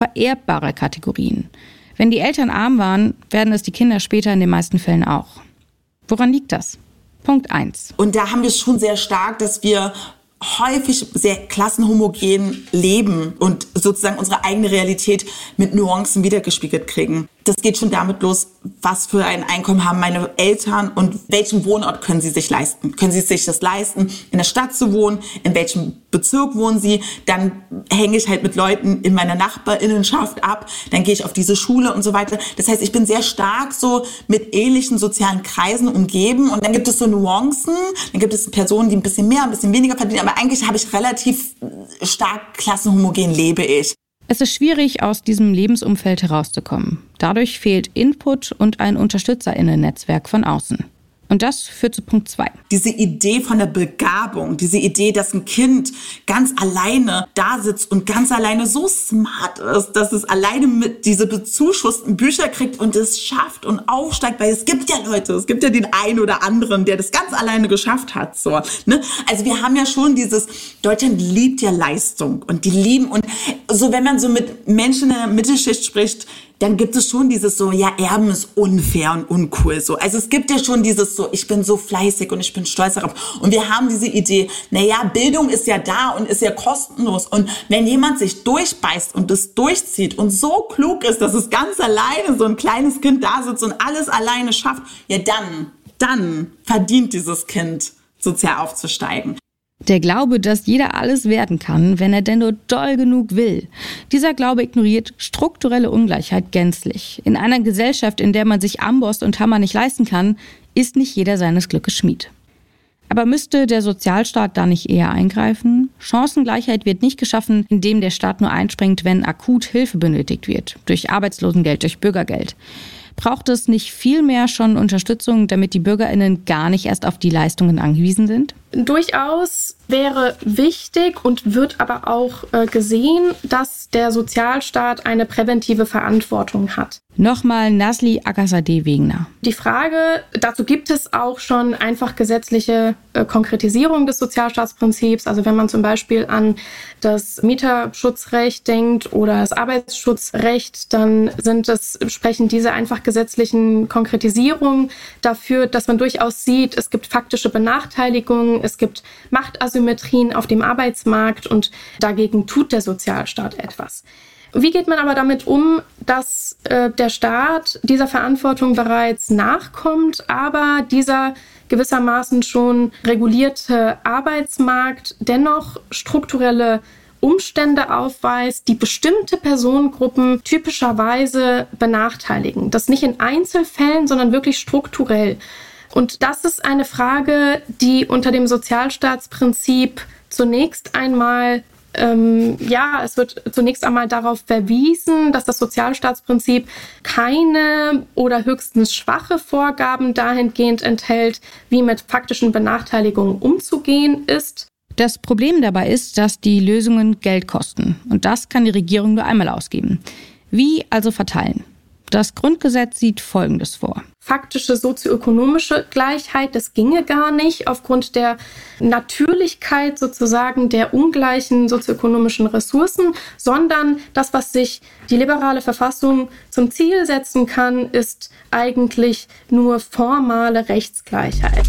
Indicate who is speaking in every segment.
Speaker 1: vererbbare Kategorien. Wenn die Eltern arm waren, werden es die Kinder später in den meisten Fällen auch. Woran liegt das? Punkt 1.
Speaker 2: Und da haben wir schon sehr stark, dass wir häufig sehr klassenhomogen leben und sozusagen unsere eigene Realität mit Nuancen wiedergespiegelt kriegen. Das geht schon damit los, was für ein Einkommen haben meine Eltern und welchen Wohnort können sie sich leisten. Können sie sich das leisten, in der Stadt zu wohnen? In welchem Bezirk wohnen sie? Dann hänge ich halt mit Leuten in meiner Nachbarinnenschaft ab. Dann gehe ich auf diese Schule und so weiter. Das heißt, ich bin sehr stark so mit ähnlichen sozialen Kreisen umgeben. Und dann gibt es so Nuancen. Dann gibt es Personen, die ein bisschen mehr, ein bisschen weniger verdienen. Aber eigentlich habe ich relativ stark klassenhomogen lebe ich.
Speaker 1: Es ist schwierig, aus diesem Lebensumfeld herauszukommen. Dadurch fehlt Input und ein UnterstützerInnen-Netzwerk von außen. Und das führt zu Punkt 2.
Speaker 2: Diese Idee von der Begabung, diese Idee, dass ein Kind ganz alleine da sitzt und ganz alleine so smart ist, dass es alleine mit diese bezuschussten Bücher kriegt und es schafft und aufsteigt, weil es gibt ja Leute, es gibt ja den einen oder anderen, der das ganz alleine geschafft hat. So, ne? Also wir haben ja schon Deutschland liebt ja Leistung und die lieben und so, wenn man so mit Menschen in der Mittelschicht spricht, dann gibt es schon dieses so, ja, Erben ist unfair und uncool. So. Also es gibt ja schon dieses so, ich bin so fleißig und ich bin stolz darauf. Und wir haben diese Idee, naja, Bildung ist ja da und ist ja kostenlos. Und wenn jemand sich durchbeißt und das durchzieht und so klug ist, dass es ganz alleine so ein kleines Kind da sitzt und alles alleine schafft, ja dann verdient dieses Kind, sozial aufzusteigen.
Speaker 1: Der Glaube, dass jeder alles werden kann, wenn er denn nur doll genug will. Dieser Glaube ignoriert strukturelle Ungleichheit gänzlich. In einer Gesellschaft, in der man sich Amboss und Hammer nicht leisten kann, ist nicht jeder seines Glückes Schmied. Aber müsste der Sozialstaat da nicht eher eingreifen? Chancengleichheit wird nicht geschaffen, indem der Staat nur einspringt, wenn akut Hilfe benötigt wird. Durch Arbeitslosengeld, durch Bürgergeld. Braucht es nicht viel mehr schon Unterstützung, damit die BürgerInnen gar nicht erst auf die Leistungen angewiesen sind?
Speaker 3: Durchaus wäre wichtig und wird aber auch gesehen, dass der Sozialstaat eine präventive Verantwortung hat.
Speaker 1: Nochmal Nazli Akazadeh-Wegener.
Speaker 3: Die Frage, dazu gibt es auch schon einfach gesetzliche Konkretisierung des Sozialstaatsprinzips. Also wenn man zum Beispiel an das Mieterschutzrecht denkt oder das Arbeitsschutzrecht, dann sprechen diese einfach gesetzlichen Konkretisierungen dafür, dass man durchaus sieht, es gibt faktische Benachteiligungen, es gibt Machtasymmetrien auf dem Arbeitsmarkt und dagegen tut der Sozialstaat etwas. Wie geht man aber damit um, dass der Staat dieser Verantwortung bereits nachkommt, aber dieser gewissermaßen schon regulierte Arbeitsmarkt dennoch strukturelle Umstände aufweist, die bestimmte Personengruppen typischerweise benachteiligen. Das nicht in Einzelfällen, sondern wirklich strukturell. Und das ist eine Frage, die unter dem Sozialstaatsprinzip zunächst einmal es wird zunächst einmal darauf verwiesen, dass das Sozialstaatsprinzip keine oder höchstens schwache Vorgaben dahingehend enthält, wie mit faktischen Benachteiligungen umzugehen ist.
Speaker 1: Das Problem dabei ist, dass die Lösungen Geld kosten. Und das kann die Regierung nur einmal ausgeben. Wie also verteilen? Das Grundgesetz sieht Folgendes vor.
Speaker 3: Faktische sozioökonomische Gleichheit, das ginge gar nicht aufgrund der Natürlichkeit sozusagen der ungleichen sozioökonomischen Ressourcen, sondern das, was sich die liberale Verfassung zum Ziel setzen kann, ist eigentlich nur formale Rechtsgleichheit.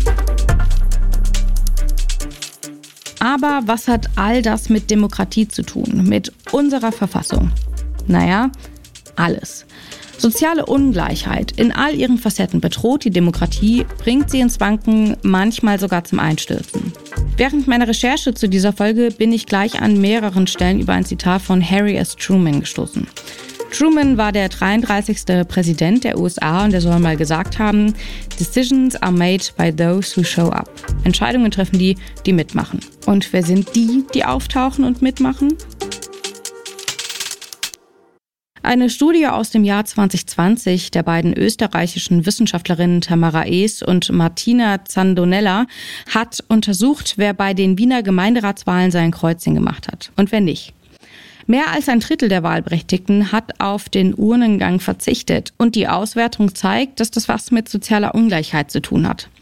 Speaker 1: Aber was hat all das mit Demokratie zu tun, mit unserer Verfassung? Naja, alles. Soziale Ungleichheit in all ihren Facetten bedroht die Demokratie, bringt sie ins Wanken, manchmal sogar zum Einstürzen. Während meiner Recherche zu dieser Folge bin ich gleich an mehreren Stellen über ein Zitat von Harry S. Truman gestoßen. Truman war der 33. Präsident der USA und er soll mal gesagt haben, Decisions are made by those who show up. Entscheidungen treffen die, die mitmachen. Und wer sind die, die auftauchen und mitmachen? Eine Studie aus dem Jahr 2020 der beiden österreichischen Wissenschaftlerinnen Tamara Ees und Martina Zandonella hat untersucht, wer bei den Wiener Gemeinderatswahlen sein Kreuzchen gemacht hat und wer nicht. Mehr als ein Drittel der Wahlberechtigten hat auf den Urnengang verzichtet und die Auswertung zeigt, dass das was mit sozialer Ungleichheit zu tun hat.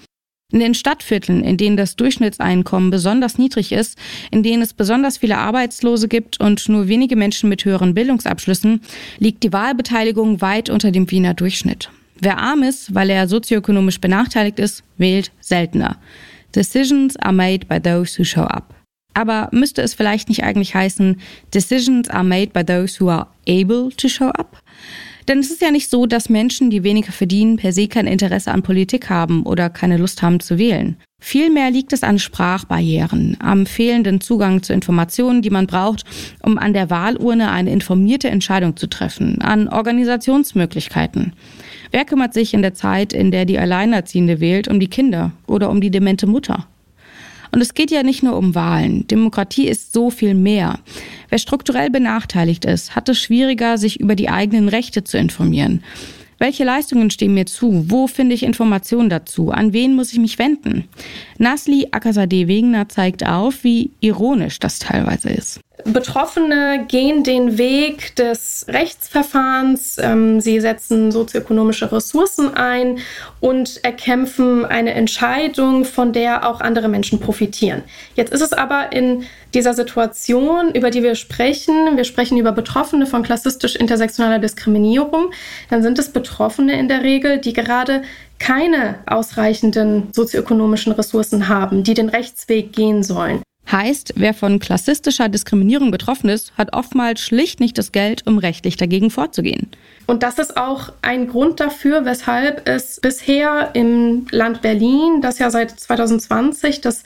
Speaker 1: In den Stadtvierteln, in denen das Durchschnittseinkommen besonders niedrig ist, in denen es besonders viele Arbeitslose gibt und nur wenige Menschen mit höheren Bildungsabschlüssen, liegt die Wahlbeteiligung weit unter dem Wiener Durchschnitt. Wer arm ist, weil er sozioökonomisch benachteiligt ist, wählt seltener. Decisions are made by those who show up. Aber müsste es vielleicht nicht eigentlich heißen, Decisions are made by those who are able to show up? Denn es ist ja nicht so, dass Menschen, die weniger verdienen, per se kein Interesse an Politik haben oder keine Lust haben zu wählen. Vielmehr liegt es an Sprachbarrieren, am fehlenden Zugang zu Informationen, die man braucht, um an der Wahlurne eine informierte Entscheidung zu treffen, an Organisationsmöglichkeiten. Wer kümmert sich in der Zeit, in der die Alleinerziehende wählt, um die Kinder oder um die demente Mutter? Und es geht ja nicht nur um Wahlen. Demokratie ist so viel mehr. Wer strukturell benachteiligt ist, hat es schwieriger, sich über die eigenen Rechte zu informieren. Welche Leistungen stehen mir zu? Wo finde ich Informationen dazu? An wen muss ich mich wenden? Nazli Akazadeh-Wegener zeigt auf, wie ironisch das teilweise ist.
Speaker 3: Betroffene gehen den Weg des Rechtsverfahrens, sie setzen sozioökonomische Ressourcen ein und erkämpfen eine Entscheidung, von der auch andere Menschen profitieren. Jetzt ist es aber in dieser Situation, über die wir sprechen über Betroffene von klassistisch-intersektionaler Diskriminierung, dann sind es Betroffene in der Regel, die gerade keine ausreichenden sozioökonomischen Ressourcen haben, die den Rechtsweg gehen sollen.
Speaker 1: Heißt, wer von klassistischer Diskriminierung betroffen ist, hat oftmals schlicht nicht das Geld, um rechtlich dagegen vorzugehen.
Speaker 3: Und das ist auch ein Grund dafür, weshalb es bisher im Land Berlin, das ja seit 2020 das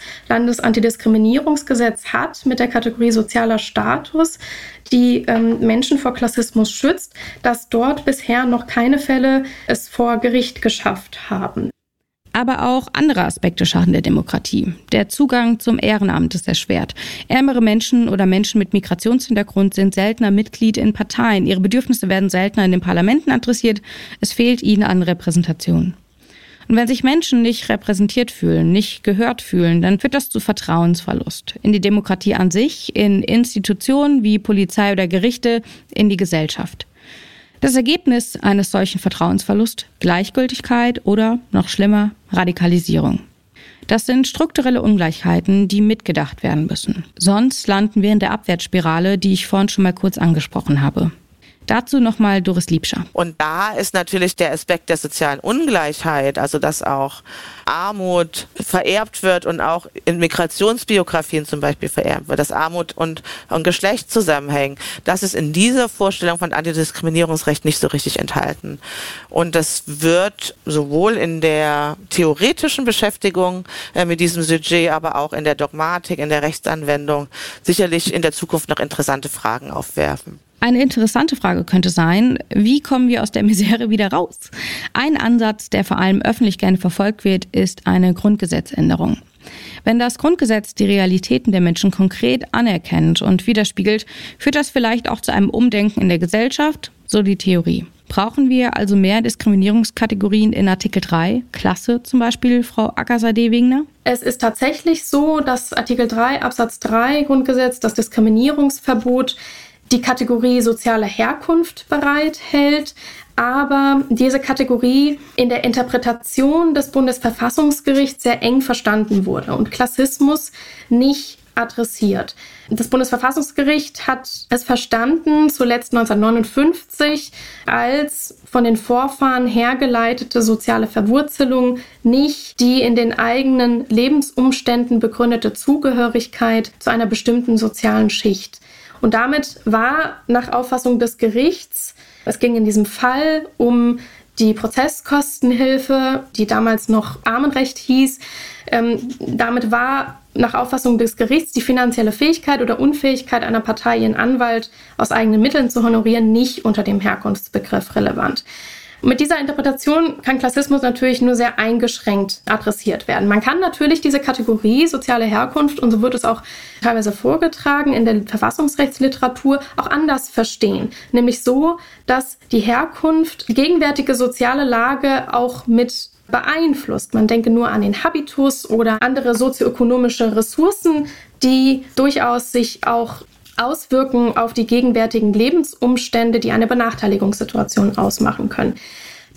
Speaker 3: Landesantidiskriminierungsgesetz hat, mit der Kategorie sozialer Status, die Menschen vor Klassismus schützt, dass dort bisher noch keine Fälle es vor Gericht geschafft haben.
Speaker 1: Aber auch andere Aspekte schaden der Demokratie. Der Zugang zum Ehrenamt ist erschwert. Ärmere Menschen oder Menschen mit Migrationshintergrund sind seltener Mitglied in Parteien. Ihre Bedürfnisse werden seltener in den Parlamenten adressiert. Es fehlt ihnen an Repräsentation. Und wenn sich Menschen nicht repräsentiert fühlen, nicht gehört fühlen, dann führt das zu Vertrauensverlust. In die Demokratie an sich, in Institutionen wie Polizei oder Gerichte, in die Gesellschaft. Das Ergebnis eines solchen Vertrauensverlusts: Gleichgültigkeit oder, noch schlimmer, Radikalisierung. Das sind strukturelle Ungleichheiten, die mitgedacht werden müssen. Sonst landen wir in der Abwärtsspirale, die ich vorhin schon mal kurz angesprochen habe. Dazu nochmal Doris Liebscher.
Speaker 4: Und da ist natürlich der Aspekt der sozialen Ungleichheit, also dass auch Armut vererbt wird und auch in Migrationsbiografien zum Beispiel vererbt wird, dass Armut und Geschlecht zusammenhängen. Das ist in dieser Vorstellung von Antidiskriminierungsrecht nicht so richtig enthalten. Und das wird sowohl in der theoretischen Beschäftigung mit diesem Sujet, aber auch in der Dogmatik, in der Rechtsanwendung sicherlich in der Zukunft noch interessante Fragen aufwerfen.
Speaker 1: Eine interessante Frage könnte sein, wie kommen wir aus der Misere wieder raus? Ein Ansatz, der vor allem öffentlich gerne verfolgt wird, ist eine Grundgesetzänderung. Wenn das Grundgesetz die Realitäten der Menschen konkret anerkennt und widerspiegelt, führt das vielleicht auch zu einem Umdenken in der Gesellschaft, so die Theorie. Brauchen wir also mehr Diskriminierungskategorien in Artikel 3, Klasse zum Beispiel, Frau Akazadeh-Wegener?
Speaker 3: Es ist tatsächlich so, dass Artikel 3 Absatz 3 Grundgesetz das Diskriminierungsverbot die Kategorie soziale Herkunft bereithält, aber diese Kategorie in der Interpretation des Bundesverfassungsgerichts sehr eng verstanden wurde und Klassismus nicht adressiert. Das Bundesverfassungsgericht hat es verstanden, zuletzt 1959, als von den Vorfahren hergeleitete soziale Verwurzelung nicht die in den eigenen Lebensumständen begründete Zugehörigkeit zu einer bestimmten sozialen Schicht. Und damit war nach Auffassung des Gerichts, es ging in diesem Fall um die Prozesskostenhilfe, die damals noch Armenrecht hieß, damit war nach Auffassung des Gerichts die finanzielle Fähigkeit oder Unfähigkeit einer Partei, ihren Anwalt aus eigenen Mitteln zu honorieren, nicht unter dem Herkunftsbegriff relevant. Mit dieser Interpretation kann Klassismus natürlich nur sehr eingeschränkt adressiert werden. Man kann natürlich diese Kategorie soziale Herkunft, und so wird es auch teilweise vorgetragen in der Verfassungsrechtsliteratur, auch anders verstehen. Nämlich so, dass die Herkunft gegenwärtige soziale Lage auch mit beeinflusst. Man denke nur an den Habitus oder andere sozioökonomische Ressourcen, die durchaus sich auch auswirken auf die gegenwärtigen Lebensumstände, die eine Benachteiligungssituation ausmachen können.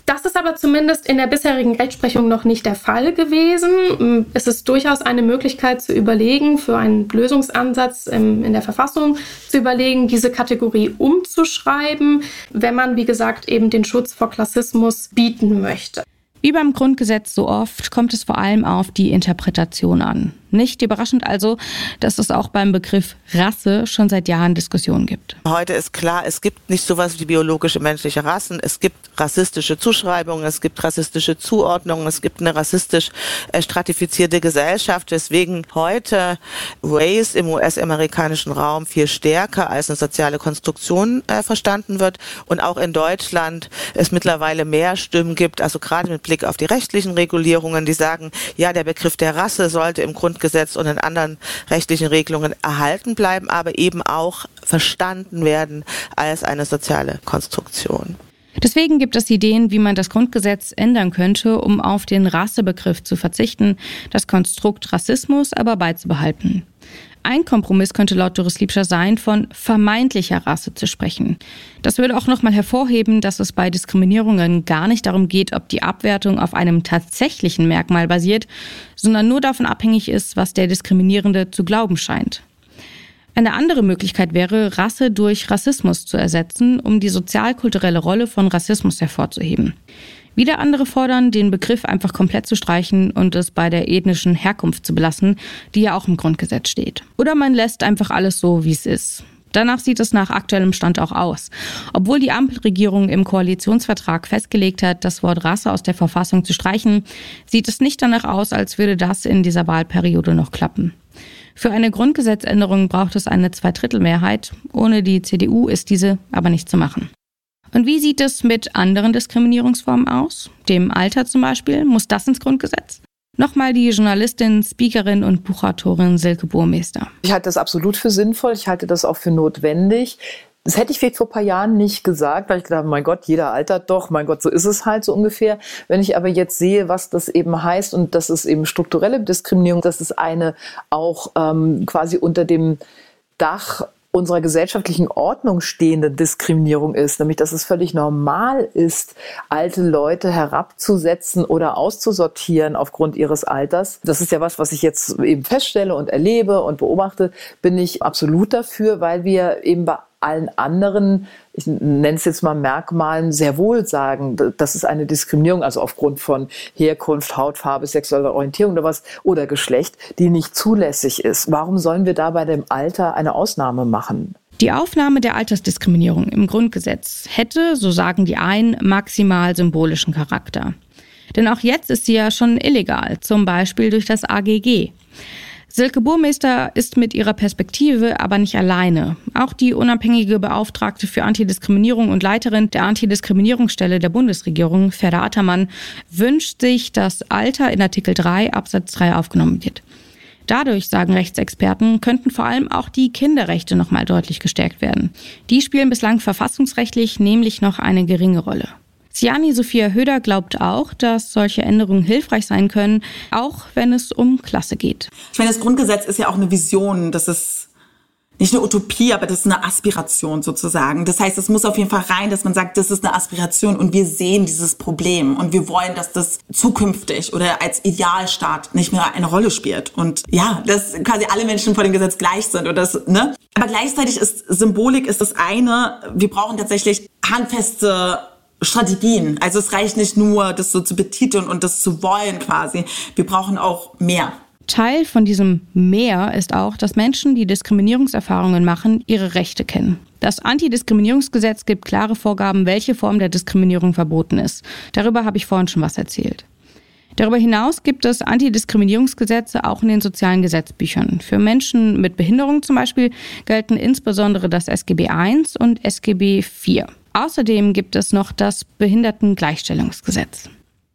Speaker 3: Das ist aber zumindest in der bisherigen Rechtsprechung noch nicht der Fall gewesen. Es ist durchaus eine Möglichkeit zu überlegen, für einen Lösungsansatz in der Verfassung zu überlegen, diese Kategorie umzuschreiben, wenn man, wie gesagt, eben den Schutz vor Klassismus bieten möchte.
Speaker 1: Wie beim Grundgesetz so oft kommt es vor allem auf die Interpretation an. Nicht überraschend also, dass es auch beim Begriff Rasse schon seit Jahren Diskussionen gibt.
Speaker 4: Heute ist klar, es gibt nicht sowas wie biologische menschliche Rassen. Es gibt rassistische Zuschreibungen, es gibt rassistische Zuordnungen, es gibt eine rassistisch stratifizierte Gesellschaft, weswegen heute Race im US-amerikanischen Raum viel stärker als eine soziale Konstruktion verstanden wird und auch in Deutschland es mittlerweile mehr Stimmen gibt, also gerade mit Blick auf die rechtlichen Regulierungen, die sagen, ja, der Begriff der Rasse sollte im Grundgesetz und in anderen rechtlichen Regelungen erhalten bleiben, aber eben auch verstanden werden als eine soziale Konstruktion.
Speaker 1: Deswegen gibt es Ideen, wie man das Grundgesetz ändern könnte, um auf den Rassebegriff zu verzichten, das Konstrukt Rassismus aber beizubehalten. Ein Kompromiss könnte laut Doris Liebscher sein, von vermeintlicher Rasse zu sprechen. Das würde auch nochmal hervorheben, dass es bei Diskriminierungen gar nicht darum geht, ob die Abwertung auf einem tatsächlichen Merkmal basiert, sondern nur davon abhängig ist, was der Diskriminierende zu glauben scheint. Eine andere Möglichkeit wäre, Rasse durch Rassismus zu ersetzen, um die sozialkulturelle Rolle von Rassismus hervorzuheben. Wieder andere fordern, den Begriff einfach komplett zu streichen und es bei der ethnischen Herkunft zu belassen, die ja auch im Grundgesetz steht. Oder man lässt einfach alles so, wie es ist. Danach sieht es nach aktuellem Stand auch aus. Obwohl die Ampelregierung im Koalitionsvertrag festgelegt hat, das Wort Rasse aus der Verfassung zu streichen, sieht es nicht danach aus, als würde das in dieser Wahlperiode noch klappen. Für eine Grundgesetzänderung braucht es eine Zweidrittelmehrheit. Ohne die CDU ist diese aber nicht zu machen. Und wie sieht es mit anderen Diskriminierungsformen aus? Dem Alter zum Beispiel? Muss das ins Grundgesetz? Nochmal die Journalistin, Speakerin und Buchautorin Silke Burmester.
Speaker 5: Ich halte das absolut für sinnvoll. Ich halte das auch für notwendig. Das hätte ich vielleicht vor ein paar Jahren nicht gesagt, weil ich gedacht habe, mein Gott, jeder altert doch, mein Gott, so ist es halt so ungefähr. Wenn ich aber jetzt sehe, was das eben heißt und das ist eben strukturelle Diskriminierung, dass es eine auch quasi unter dem Dach unserer gesellschaftlichen Ordnung stehende Diskriminierung ist, nämlich dass es völlig normal ist, alte Leute herabzusetzen oder auszusortieren aufgrund ihres Alters. Das ist ja was ich jetzt eben feststelle und erlebe und beobachte, bin ich absolut dafür, weil wir eben bei allen anderen, ich nenne es jetzt mal Merkmalen, sehr wohl sagen, das ist eine Diskriminierung, also aufgrund von Herkunft, Hautfarbe, sexueller Orientierung oder was oder Geschlecht, die nicht zulässig ist. Warum sollen wir da bei dem Alter eine Ausnahme machen?
Speaker 1: Die Aufnahme der Altersdiskriminierung im Grundgesetz hätte, so sagen die einen, maximal symbolischen Charakter. Denn auch jetzt ist sie ja schon illegal, zum Beispiel durch das AGG. Silke Burmester ist mit ihrer Perspektive aber nicht alleine. Auch die unabhängige Beauftragte für Antidiskriminierung und Leiterin der Antidiskriminierungsstelle der Bundesregierung, Ferda Attermann, wünscht sich, dass Alter in Artikel 3 Absatz 3 aufgenommen wird. Dadurch, sagen Rechtsexperten, könnten vor allem auch die Kinderrechte nochmal deutlich gestärkt werden. Die spielen bislang verfassungsrechtlich nämlich noch eine geringe Rolle. Siani Sophia Höder glaubt auch, dass solche Änderungen hilfreich sein können, auch wenn es um Klasse geht.
Speaker 2: Ich meine, das Grundgesetz ist ja auch eine Vision, das ist nicht eine Utopie, aber das ist eine Aspiration sozusagen. Das heißt, es muss auf jeden Fall rein, dass man sagt, das ist eine Aspiration und wir sehen dieses Problem und wir wollen, dass das zukünftig oder als Idealstaat nicht mehr eine Rolle spielt. Und ja, dass quasi alle Menschen vor dem Gesetz gleich sind oder das, ne? Aber gleichzeitig ist Symbolik ist das eine, wir brauchen tatsächlich handfeste Strategien. Also es reicht nicht nur, das so zu betiteln und das zu wollen quasi. Wir brauchen auch mehr.
Speaker 1: Teil von diesem Mehr ist auch, dass Menschen, die Diskriminierungserfahrungen machen, ihre Rechte kennen. Das Antidiskriminierungsgesetz gibt klare Vorgaben, welche Form der Diskriminierung verboten ist. Darüber habe ich vorhin schon was erzählt. Darüber hinaus gibt es Antidiskriminierungsgesetze auch in den sozialen Gesetzbüchern. Für Menschen mit Behinderung zum Beispiel gelten insbesondere das SGB I und SGB IV. Außerdem gibt es noch das Behindertengleichstellungsgesetz.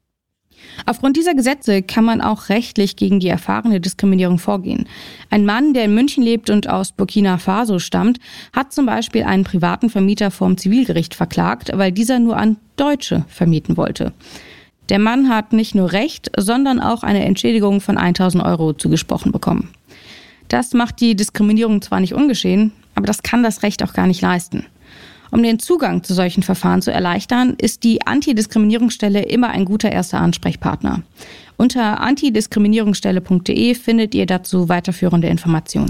Speaker 1: Aufgrund dieser Gesetze kann man auch rechtlich gegen die erfahrene Diskriminierung vorgehen. Ein Mann, der in München lebt und aus Burkina Faso stammt, hat zum Beispiel einen privaten Vermieter vorm Zivilgericht verklagt, weil dieser nur an Deutsche vermieten wollte. Der Mann hat nicht nur Recht, sondern auch eine Entschädigung von 1.000 € zugesprochen bekommen. Das macht die Diskriminierung zwar nicht ungeschehen, aber das kann das Recht auch gar nicht leisten. Um den Zugang zu solchen Verfahren zu erleichtern, ist die Antidiskriminierungsstelle immer ein guter erster Ansprechpartner. Unter antidiskriminierungsstelle.de findet ihr dazu weiterführende Informationen.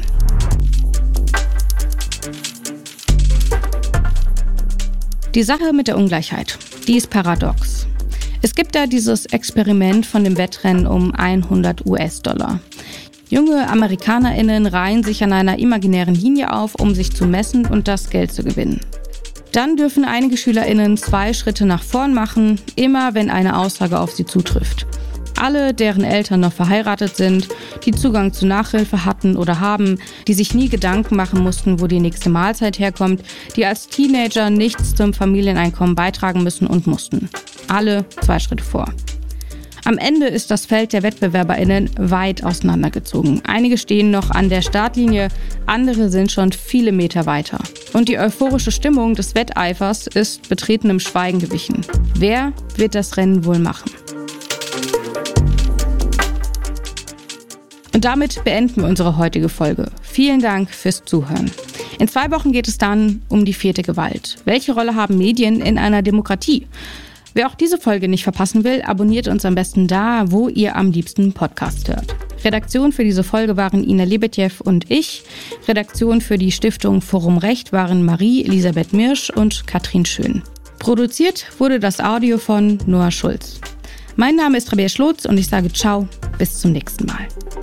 Speaker 1: Die Sache mit der Ungleichheit, die ist paradox. Es gibt da dieses Experiment von dem Wettrennen um 100 US-Dollar. Junge AmerikanerInnen reihen sich an einer imaginären Linie auf, um sich zu messen und das Geld zu gewinnen. Dann dürfen einige SchülerInnen 2 Schritte nach vorn machen, immer wenn eine Aussage auf sie zutrifft. Alle, deren Eltern noch verheiratet sind, die Zugang zu Nachhilfe hatten oder haben, die sich nie Gedanken machen mussten, wo die nächste Mahlzeit herkommt, die als Teenager nichts zum Familieneinkommen beitragen müssen und mussten. Alle 2 Schritte vor. Am Ende ist das Feld der WettbewerberInnen weit auseinandergezogen. Einige stehen noch an der Startlinie, andere sind schon viele Meter weiter. Und die euphorische Stimmung des Wetteifers ist betretenem Schweigen gewichen. Wer wird das Rennen wohl machen? Und damit beenden wir unsere heutige Folge. Vielen Dank fürs Zuhören. In 2 Wochen geht es dann um die 4. Gewalt. Welche Rolle haben Medien in einer Demokratie? Wer auch diese Folge nicht verpassen will, abonniert uns am besten da, wo ihr am liebsten Podcast hört. Redaktion für diese Folge waren Ina Lebetjew und ich. Redaktion für die Stiftung Forum Recht waren Marie-Elisabeth Mirsch und Katrin Schön. Produziert wurde das Audio von Noah Schulz. Mein Name ist Rabea Schlotz und ich sage ciao, bis zum nächsten Mal.